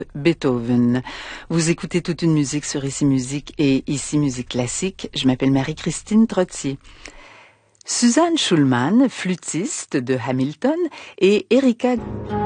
Beethoven. Vous écoutez toute une musique sur Ici Musique et Ici Musique Classique. Je m'appelle Marie-Christine Trottier. Suzanne Schulman, flûtiste de Hamilton, et Erika